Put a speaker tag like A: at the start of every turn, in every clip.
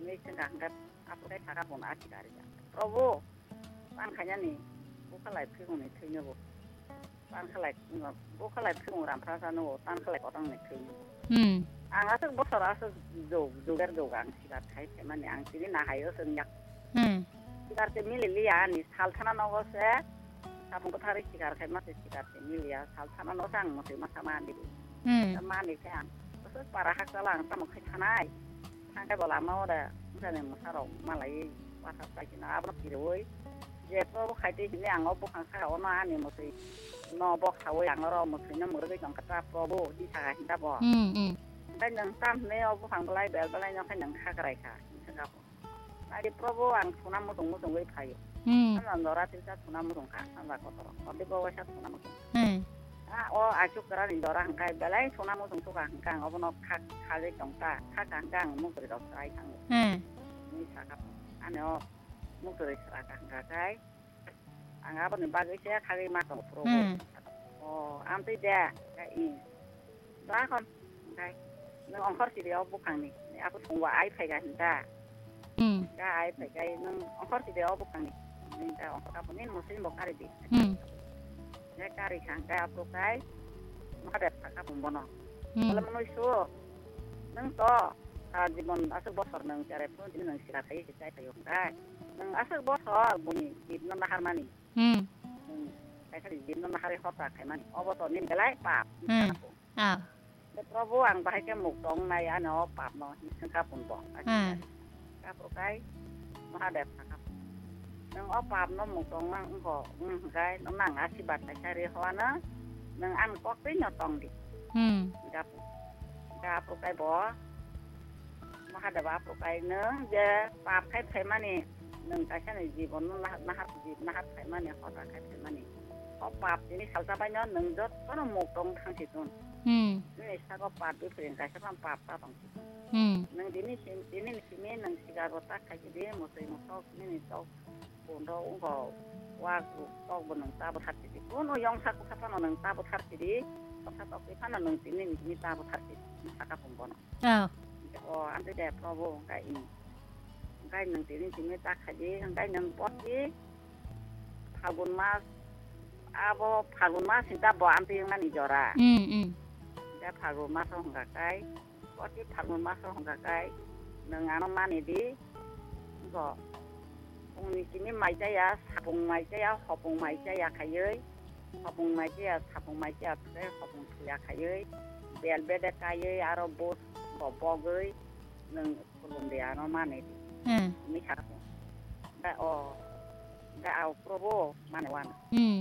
A: 생각한가 앞으로 다가본 아시가리자. 프로보 빵카냐니 뭐칼라이 피곤해 틀려고 빵칼라이 뭐칼라이 피곤을 안 파사노 빵칼라이 거당네 틀려. 앙아서 뭐 살아서 조가르도가 앙시가 타이테만 앙시리 나하여 선약. 시가르테 밀리야 니 살타나 나고세 사본 거 타리 시가르테 마세 시가르테 밀리야 살타나 노상 모세 마사만디. 마니 그냥 그래서 파라학살랑 sama khaitanai 상가 볼라마오다 무슨에 무사로 말라이 와서 사기나 아버 기로이 제포 카이티 지네 앙어 보칸카 오나 아니 모세 노보 하고 양어로 모세는 모르게 좀 갖다 프로보 디사가 hinda 보 근데 땀네 어부 방글라이 벨벨라이 녀 그냥 카그라이카 생각하고 아리 프로보 앙 소나 무동 왜 파요 한 너라 진짜 소나 무동 가 상가 거더라 어디 보고 샷 소나 무동 아주그라는 너랑 가 belai 소나 무동 소가 한강 어버너 카카리 정가 카강강 무그리도 사이 상 니 사가 아니요 무그리 사가 한가가이 안 아버는 바게세 카리 마고 프로보 암티데 이 나건 가이 너 엉커시디어 부강니 아부 통과 아이패가 한다 가 아이패가 너 엉커시디어 부강니 내가 엉커가 보낸 무슨 뭐 가리디 cari sangka aku kai maka dapat aku bono kalau menuju neng to jibon asal bosor neng cari pun jadi neng sirat aja kita payung kai neng asal bosor bunyi di nang harmani kayak di nang hari kota kayak mani bosor nih belai pap Prabu ang bahaya ke muktong na ya no pap no sangka pun bo aku kai maka dapat nang opap no muktong nang ko kai nang asibat cari hawana nang an kok pe nyotong di gap kai bo maka da bap kai nang je pap kai pe mani nang kasan jibon nahar kai mani khota kai pe mani opap ini salsa banyo nang dot kono muktong thang situn ini sago pap itu yang kasan pap bang nang dini sini nang sigar botak kai jadi musoi ini tok Undo ungko wagu tok benang tabu hartidi. Uno yang saku kata nang tabu hartidi, kata tok kita nang sini ni tabu hartidi. Saka pembono. Ante deh probo kai ini. Kai nang sini tak haji, kai nang poti. Fagun mas, abo fagun mas kita bawa ante yang mana jora. Dia fagun mas orang kai, poti fagun mas orang kai. Nang anu mana di, ungko. Ini maja sabung maja hopung maja kayoi hopung maja sabung maja hopung tuya kayoi bel beda kayoi aro bos bobogoi neng Colombia no mane ini satu da au probo mane wan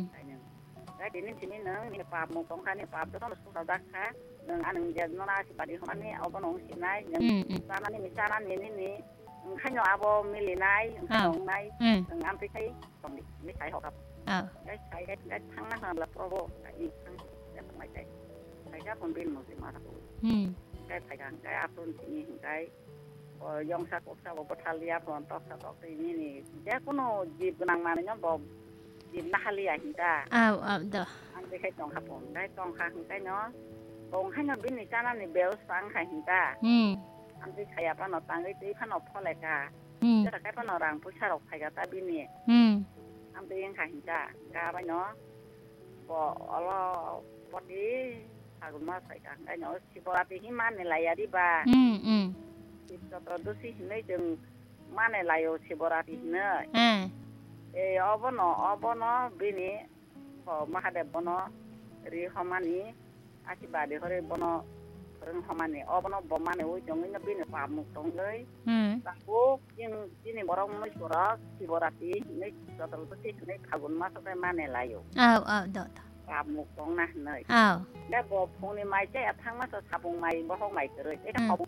A: da sini neng ni pap mo tong kan ni pap to no sudah ka neng aneng jan no na si badi homane obo nong sinai neng sana ni misaran ini Kanyo abo milinai, nai, ngampi kai, tomdi, ni kai hokap. Kai tangna na la probo, kai tang mai kai. Kai ka pun bin mo si mara ko. Kai apun sini kai. Yong sa ko sa bo thalia pon tok sa tok ini ni. Ja kuno jib nang mana nyo bo jib nahalia hinda.
B: Do.
A: Ampi kai tong hapon, kai tong ha kai no. Tong hanyo bin ni kana ni bel sang kai hinda. Ampi kaya apa no tanggai tu kan opol leka, jadi kaya apa orang pusat ok kaya tapi ni, ampi yang kaya hinda, kaya apa no, bo Allah poti, aku mas kaya kaya no, si borati himan nilai di ba, si produksi ini jeng mana layo si borati ini, apa no bini, bo mahade bono, rihomani, asibade hore bono. Reng homane obono bomane o jongin na bin pa muktong lei tangku ini borong mai surak si borati nei total peti nei phagun mas ka mane layo
B: do
A: pa muktong nah nei
B: da
A: bo phone mai che athang mas sabung mai bo hong mai kere